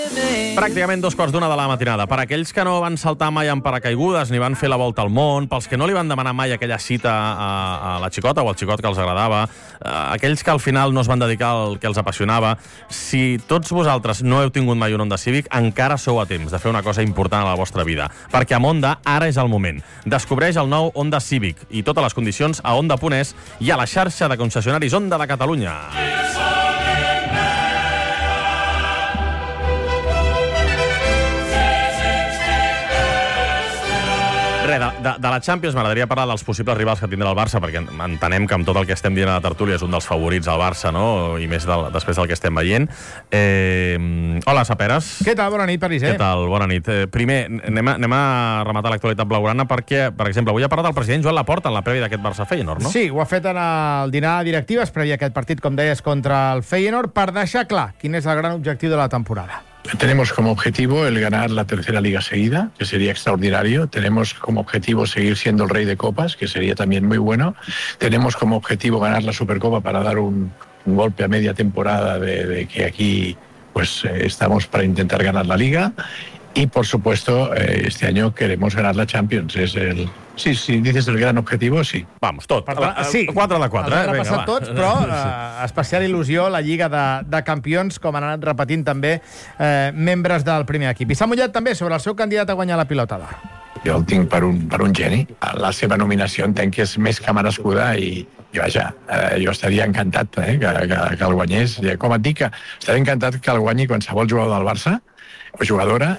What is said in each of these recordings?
Pràcticament 2:15 de la matinada. Per aquells que no van saltar mai en paracaigudes ni van fer la volta al món, pels que no li van demanar mai aquella cita a la xicota o al xicot que els agradava, aquells que al final no es van dedicar al que els apassionava, si tots vosaltres no heu tingut mai un Honda Civic, encara sou a temps de fer una cosa important a la vostra vida. Perquè amb Honda ara és el moment. Descobreix el nou Honda Civic i totes les condicions a Honda.es i a la xarxa de concessionaris Honda de Catalunya. De la Champions m'agradaria parlar dels possibles rivals que tindrà el Barça, perquè entenem que amb tot el que estem dient a la tertúlia és un dels favorits al Barça, no? I més després del que estem veient. Hola, Saperes. Què tal? Bona nit, París. Què tal? Bona nit. Primer, anem a rematar l'actualitat blaugrana perquè, per exemple, avui ha parlat el president Joan Laporta en la prèvia d'aquest Barça-Feyenoord, no? Sí, ho ha fet en el dinar de directives prèvia a aquest partit, com deies, contra el Feyenoord, per deixar clar quin és el gran objectiu de la temporada. Tenemos como objetivo el ganar la tercera liga seguida, que sería extraordinario. Tenemos como objetivo seguir siendo el rey de copas, que sería también muy bueno. Tenemos como objetivo ganar la Supercopa para dar un golpe a media temporada de que aquí pues estamos para intentar ganar la liga. Y, por supuesto, este año queremos ganar la Champions. Es el... Sí, si dices el gran objetivo, sí. Vamos, tot. Sí. 4 de 4. Els han repassat tots, però especial il·lusió la Lliga de Campions, com han anat repetint també membres del primer equip. I s'ha mullat també sobre el seu candidat a guanyar la Pilota d'Or. Jo el tinc per un geni. La seva nominació entenc que és més que merescuda i vaja, jo estaria encantat que el guanyés. Com et dic, estaria encantat que el guanyi qualsevol jugador del Barça o jugadora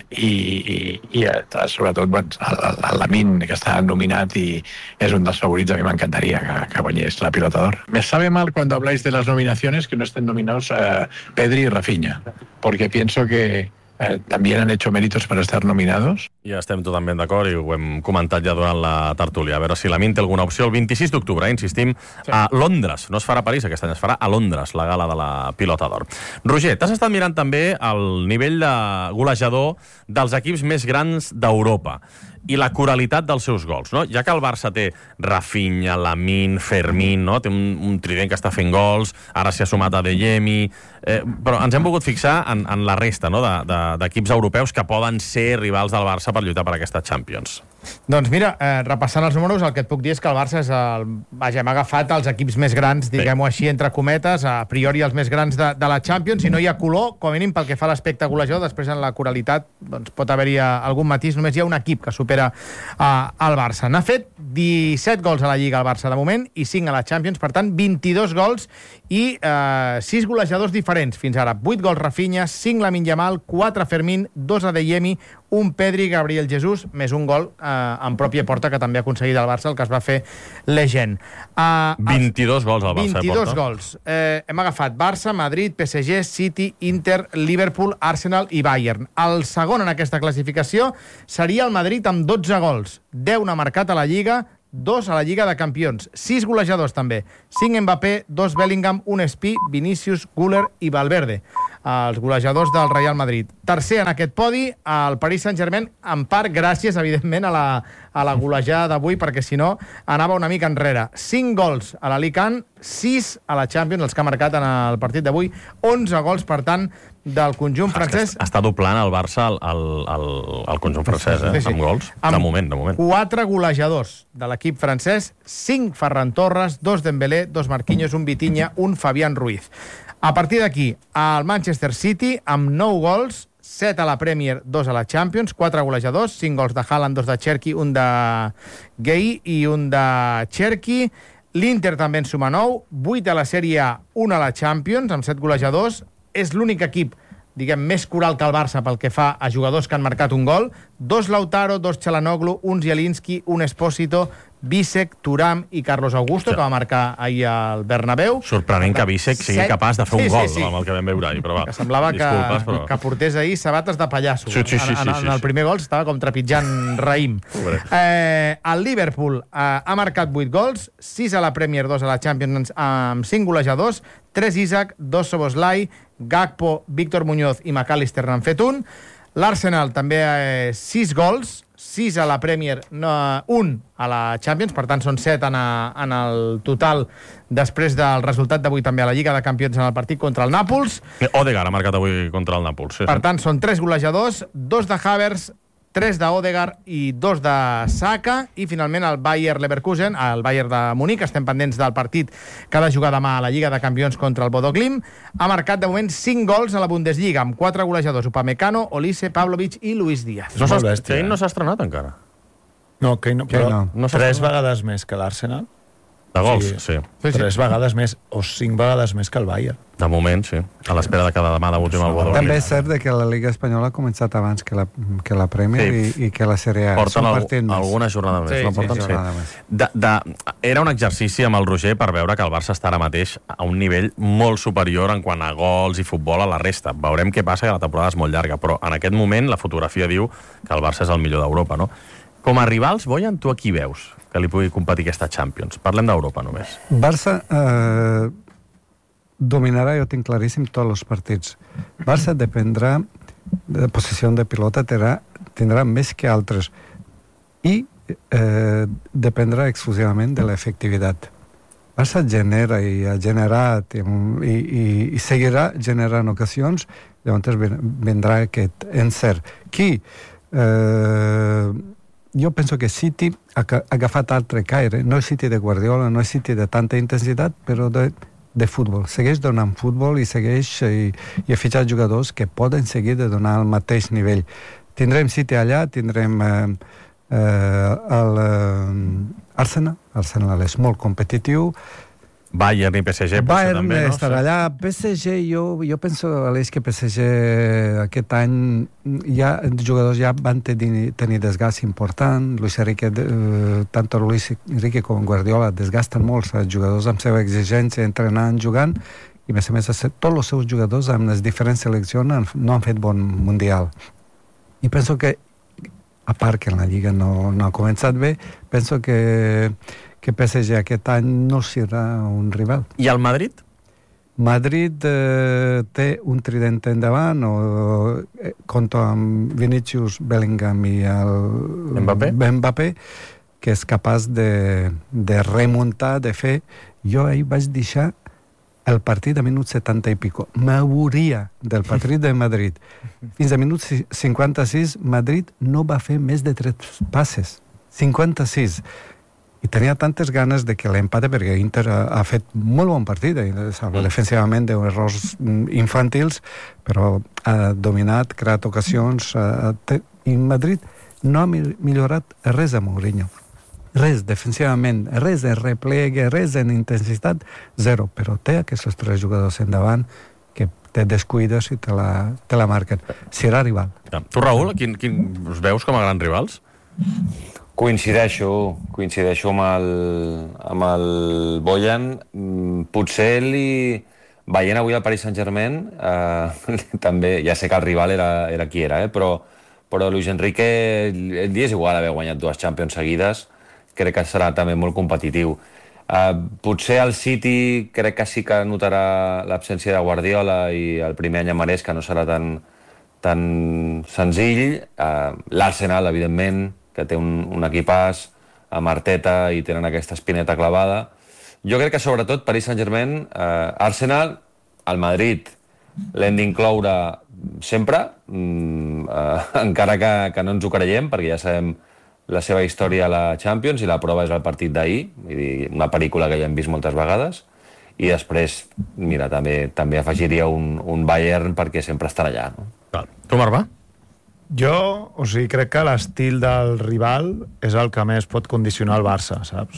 i sobretot l'Amin, que està nominat i és un dels favorits. A mi m'encantaria que guanyés la Pilota d'Or. Me sabe mal cuando habláis de las nominaciones que no estén nominados Pedri y Rafinha, porque pienso que también han hecho méritos para estar nominados. Ja estem totalment d'acord i ho hem comentat ja durant la tertúlia. A veure si l'Amin té alguna opció. El 26 d'octubre, insistim, a Londres. No es farà a París, aquest any es farà a Londres, la gala de la Pilota d'Or. Roger, t'has estat mirant també el nivell de golejador dels equips més grans d'Europa i la coralitat dels seus gols, no? Ja que el Barça té Rafinha, Lamine, Fermín, no? Té un trident que està fent gols, ara s'hi ha sumat a Adeyemi, però ens hem volgut fixar en la resta, no? d'equips europeus que poden ser rivals del Barça per lluitar per aquesta Champions. Doncs mira, repassant els números, el que et puc dir és que el Barça hem agafat els equips més grans, diguem-ho així, entre cometes, a priori els més grans de la Champions, i no hi ha color, com a mínim pel que fa a l'aspecte golejador. Després en la coralitat doncs, pot haver-hi algun matís, només hi ha un equip que supera el Barça. N'ha fet 17 gols a la Lliga al Barça de moment i 5 a la Champions, per tant 22 gols i 6 golejadors diferents fins ara. 8 gols Rafinha, 5 Lamine Yamal, 4 Fermín, 2 Adeyemi, un Pedri, Gabriel Jesús, més un gol en pròpia porta que també ha aconseguit el Barça, el que es va fer Legend. 22 gols al Barça. 22 gols. Hem agafat Barça, Madrid, PSG, City, Inter, Liverpool, Arsenal i Bayern. El segon en aquesta classificació seria el Madrid amb 12 gols. 10 n'ha marcat a la Lliga, 2 a la Lliga de Campions, 6 golejadors també, 5 Mbappé, 2 Bellingham, 1 Espí, Vinícius, Güler i Valverde, els golejadors del Real Madrid. Tercer en aquest podi, el Paris Saint-Germain, en part gràcies, evidentment, a la golejada d'avui, perquè si no anava una mica enrere. 5 gols a la Ligue 1, 6 a la Champions, els que ha marcat en el partit d'avui, 11 gols, per tant, del conjunt francès. Està doblant el Barça el conjunt francès, sí. Amb gols, de moment. 4 golejadors de l'equip francès, 5 Ferran Torres, 2 Dembélé, 2 Marquinhos, 1 Vitinha, 1 Fabián Ruiz. A partir d'aquí, el Manchester City, amb 9 gols, 7 a la Premier, 2 a la Champions, 4 golejadors, 5 gols de Haaland, 2 de Cherki, 1 de Gay i 1 de Cherki. L'Inter també en suma 9, 8 a la Sèrie A, 1 a la Champions, amb 7 golejadors. És l'únic equip, diguem, més coral que el Barça pel que fa a jugadors que han marcat un gol. 2 Lautaro, 2 Çalhanoğlu, 1 Zielinski, 1 Espósito, Bisek, Thuram i Carlos Augusto, que va marcar ahir al Bernabéu. Sorprenent que Bisek sigui capaç de fer un gol, amb el que vam veure ahir. Però va, que semblava que portés ahir sabates de pallasso. En el primer gol estava com trepitjant raïm. El Liverpool ha marcat 8 gols, 6 a la Premier, 2 a la Champions, amb 5 golejadors, 3 Isaac, 2 Soboslai, Gakpo, Víctor Muñoz i McAllister n'han fet un. L'Arsenal també 6 gols, 6 a la Premier, 1 a la Champions, per tant són 7 en el total després del resultat d'avui també a la Lliga de Campions en el partit contra el Nàpols. Odegaard ha marcat avui contra el Nàpols. Sí, per tant, són 3 golejadors, 2 de Havertz, 3 d'Odegaard i 2 de Saka, i finalment el Bayer Leverkusen, el Bayern de Munic, estem pendents del partit que ha de jugar demà a la Lliga de Campions contra el Bodo Glimt, ha marcat de moment 5 gols a la Bundesliga, amb 4 golejadors, Upamecano, Olise, Pavlovic i Luis Díaz. Kane no s'ha estrenat encara. No, Kane no, però no. 3 vegades més que l'Arsenal. De gols, sí. 3 vegades més, o 5 vegades més que el Bayern. De moment, sí. A l'espera de cada demà debuti amb el Bodo Glimt. També és cert que la Liga Espanyola ha començat abans que la Premier i que la Sèrie A. Porten alguna jornada més. Era un exercici amb el Roger per veure que el Barça està ara mateix a un nivell molt superior en quant a gols i futbol a la resta. Veurem què passa, que la temporada és molt llarga, però en aquest moment la fotografia diu que el Barça és el millor d'Europa, no? Com a rivals, Boyan, tu a qui veus que li pugui competir aquesta Champions? Parlem d'Europa només. Barça dominarà, jo tinc claríssim, tots els partits. Barça dependrà de posició de pilota, tindrà més que altres, i dependrà exclusivament de l'efectivitat. Barça genera i ha generat i seguirà generant ocasions, llavors vendrà aquest encert. Jo penso que City ha agafat altre caire. No és City de Guardiola, no és City de tanta intensitat, però de futbol. Segueix donant futbol i segueix i ha fitxat jugadors que poden seguir de donar el mateix nivell. Tindrem City allà, tindrem Arsenal. Arsenal és molt competitiu. Bayern i PSG Bayern també, no? Estarà allà. PSG, jo penso, Aleix, que PSG aquest any jugadors ja van tenir desgast important. Luis Enrique, tant Luis Enrique com Guardiola desgasten molt els jugadors amb seva exigència entrenant, jugant, i a més tots els seus jugadors amb les diferents seleccions no han fet bon mundial. I penso que, a part que en la Lliga no ha començat bé, penso que PSG aquest any no serà un rival. I el Madrid? Madrid té un trident endavant, compta amb Vinícius, Bellingham i el Mbappé, que és capaç de remuntar, de fer. Jo ahir vaig deixar el partit a minut 70 i pico. M'avorria del partit de Madrid. Fins a minut 56, Madrid no va fer més de 3 passes. 56. I tenia tantes ganes de que l'empate, perquè Inter ha fet molt bon partit, defensivament d'errors infantils, però ha dominat, creat ocasions, i Madrid no ha millorat res a Mourinho. Res, defensivament, res de replegue, res en intensitat, zero, però té aquests 3 jugadors endavant que te descuides i te la marquen. Serà rival. Tu, Raül, us veus com a grans rivals? Coincideixo amb el Boyan. Potser veient avui el Paris Saint-Germain, també, ja sé que el rival era qui era, però Luis Enrique, el dia és igual haver guanyat 2 Champions seguides, crec que serà també molt competitiu. Potser el City crec que sí que notarà l'absència de Guardiola i el primer any a Maresca no serà tan senzill. L'Arsenal, evidentment, que té un equipàs amb Arteta i tenen aquesta espineta clavada. Jo crec que sobretot Paris Saint-Germain, Arsenal, el Madrid l'hem d'incloure sempre, encara que no ens ho creiem, perquè ja sabem la seva història a la Champions i la prova és el partit d'ahir, una pel·lícula que ja hem vist moltes vegades, i després, mira, també afegiria un Bayern perquè sempre estan allà. No? Tu, Marvà? Jo, crec que l'estil del rival és el que més pot condicionar el Barça, saps?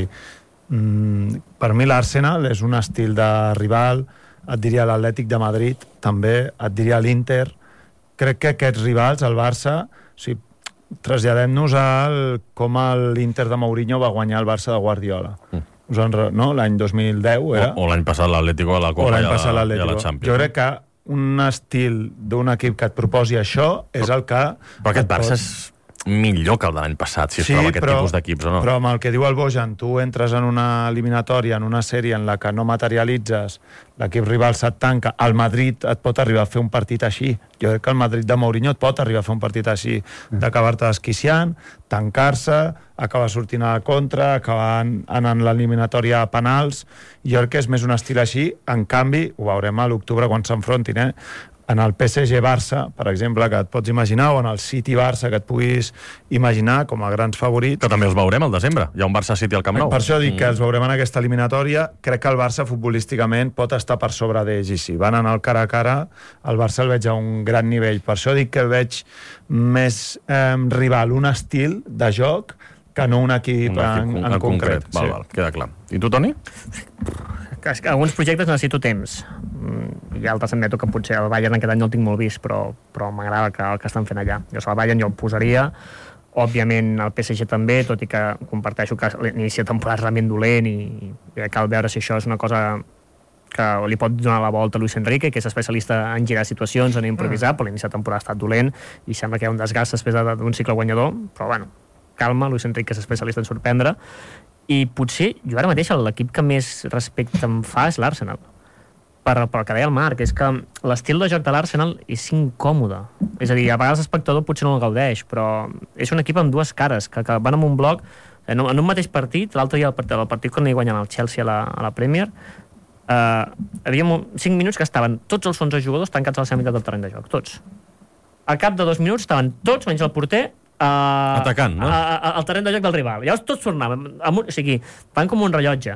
Per mi l'Arsenal és un estil de rival, et diria l'Atlètic de Madrid, també, et diria l'Inter. Crec que aquests rivals, el Barça, traslladem-nos a com l'Inter de Mourinho va guanyar el Barça de Guardiola. No? L'any 2010 era? O l'any passat l'Atlético a la Copa i a la Champions. Jo crec que un estil d'un equip que et proposi això és el que... Però aquest Barça millor que el de l'any passat, si es troba aquest tipus d'equips o no. Però amb el que diu el Bojan, tu entres en una eliminatòria, en una sèrie en la que no materialitzes, l'equip rival se't tanca, el Madrid et pot arribar a fer un partit així. Jo crec que el Madrid de Mourinho et pot arribar a fer un partit així, d'acabar-te desquiciant, tancar-se, acabar sortint a la contra, acabar anant l'eliminatòria a penals. Jo crec que és més un estil així. En canvi, ho veurem a l'octubre quan s'enfrontin, en el PSG-Barça, per exemple, que et pots imaginar, o en el City-Barça, que et puguis imaginar com a grans favorits. Que també els veurem al desembre. Hi ha un Barça-City al Camp Nou. Per això dic que els veurem en aquesta eliminatòria. Crec que el Barça futbolísticament pot estar per sobre d'ells, i si van anar al cara a cara, el Barça el veig a un gran nivell. Per això dic que el veig més rival, un estil de joc, que no un equip en concret. Val, queda clar. I tu, Toni? Alguns projectes necessito temps. I altres admeto que potser el Bayern aquest any no el tinc molt vist, però m'agrada el que estan fent allà. Jo el Bayern jo el posaria, òbviament el PSG també, tot i que comparteixo que l'inici de temporada és realment dolent i cal veure si això és una cosa que li pot donar la volta a Luis Enrique, que és especialista en girar situacions, en improvisar, però l'inici de temporada ha estat dolent i sembla que hi ha un desgast després d'un cicle guanyador, però bueno, calma, Luis Enrique és especialista en sorprendre, i potser jo ara mateix l'equip que més respecte em fa és l'Arsenal, pel que deia el Marc, és que l'estil de joc de l'Arsenal és incòmode, és a dir, a vegades l'espectador potser no el gaudeix, però és un equip amb dues cares, que van en un bloc, en un mateix partit. L'altre dia el partit quan hi guanyen el Chelsea a la Premier, havia 5 minuts que estaven tots els 11 jugadors tancats a la seva meitat del terreny de joc, tots. Al cap de 2 minuts estaven tots, menys el porter, atacant, no? Al terreny de joc del rival. Llavors tots tornaven, o sigui, van com un rellotge.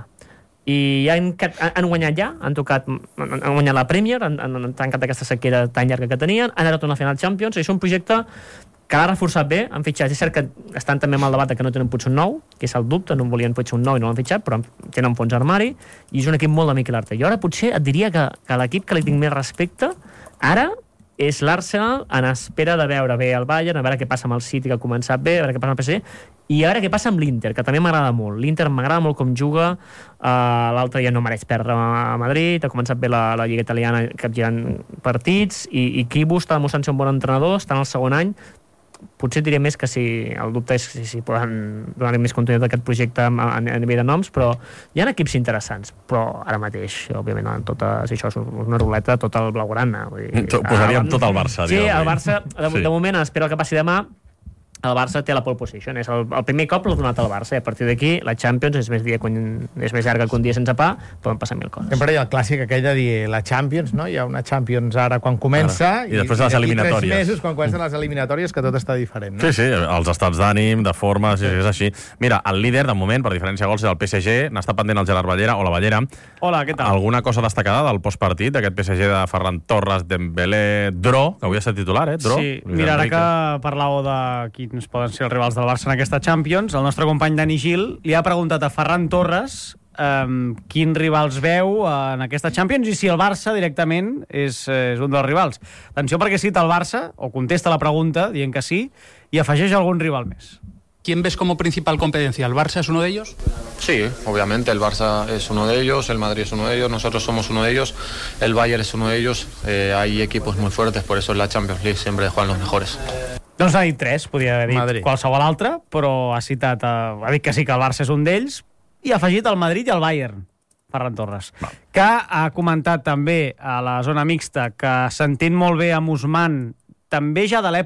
I han guanyat ja, han guanyat la Premier, han tancat aquesta sequera tan llarga que tenien, han anat a una final Champions, i és un projecte que l'ha reforçat bé, han fitxat. És cert que estan també amb el debat que no tenen potser un nou, que és el dubte, no volien potser un nou i no l'han fitxat, però tenen fons armari, i és un equip molt de Mikel Arteta. Jo ara potser et diria que l'equip que li tinc més respecte ara és l'Arsenal, en espera de veure bé el Bayern, a veure què passa amb el City, que ha començat bé, a veure què passa amb el PSG, i a veure què passa amb l'Inter, que també m'agrada molt. L'Inter m'agrada molt com juga, l'altre dia no mereix perdre a Madrid, ha començat bé la Lliga Italiana capgirant partits, i Kibu està demostrant ser un bon entrenador, està en el segon any. Potser diré més que el dubte és si poden donar més continuïtat a aquest projecte a nivell de noms, però hi ha equips interessants, però ara mateix, òbviament, si això és una ruleta, tot el blaugrana. Posaríem tot el Barça. Sí, el Barça, de moment, espero que passi demà, el Barça té la pole position. És el primer cop l'ha donat el Barça. A partir d'aquí, la Champions és més llarga que un dia sense pa, poden passar mil coses. Sempre hi ha el clàssic aquell de dir la Champions, no? Hi ha una Champions ara quan comença i després de les eliminatòries. 3 mesos quan comencen les eliminatòries, que tot està diferent, no? Sí, els estats d'ànim, de forma, sí, és així. Mira, el líder, de moment, per diferència de gols, és el PSG. N'està pendent el Gerard Ballera. Hola, Ballera. Hola, què tal? Alguna cosa destacada del postpartit d'aquest PSG de Ferran Torres, Dembélé, Dro, que avui ha estat titular, Dro? Sí, mira, ara que parlàveu de quins poden ser els rivals del Barça en aquesta Champions, el nostre company Dani Gil li ha preguntat a Ferran Torres quins rivals veu en aquesta Champions i si el Barça directament és un dels rivals. Atenció, perquè cita el Barça, o contesta la pregunta dient que sí, i afegeix algun rival més. ¿Quién ves como principal competencia? ¿El Barça es uno de ellos? Sí, obviamente el Barça es uno de ellos, el Madrid es uno de ellos, nosotros somos uno de ellos, el Bayern es uno de ellos, hay equipos muy fuertes, por eso en la Champions League siempre juegan los mejores. Doncs ha dit 3, podia haver dit Madrid. Qualsevol altre, però ha citat, ha dit que sí que el Barça és un d'ells, i ha afegit el Madrid i el Bayern, Ferran Torres, que ha comentat també a la zona mixta que sentint molt bé amb Ousmane, també ja de l'època